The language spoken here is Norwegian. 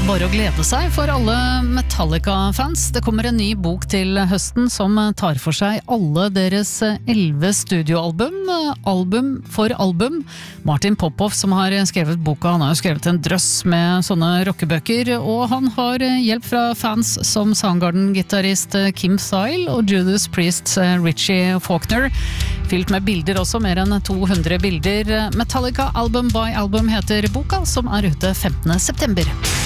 Bare å glede seg for alle Metallica-fans. Det kommer en ny bok til høsten som tar for seg alle deres 11 studioalbum, album for album. Martin Popoff som har skrevet boka, han har jo skrevet en drøss med sånne rockebøker, og han har hjelp fra fans som Soundgarden-gitarrist Kim Thayil og Judas Priest Richie Faulkner. Fylt med bilder også, mer enn 200 bilder. Metallica Album by Album heter boka, som er ute 15. september.